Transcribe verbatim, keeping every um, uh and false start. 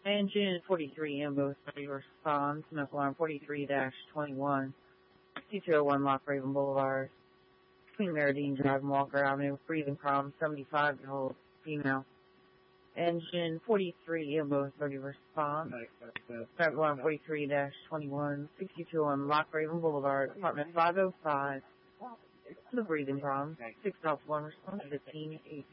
Engine forty-three, ambulance thirty responds. Smoke alarm forty-three dash twenty-one. two two oh one Lock Raven Boulevard. Between Meridine Drive and Walker Avenue. Breathing problem, seventy-five-year-old female. Engine forty-three, ambulance thirty response. Smoke alarm forty-three dash twenty-one. sixty-two oh one Lock Raven Boulevard. Apartment five oh five. The breathing problem. six one response, fifteen eight.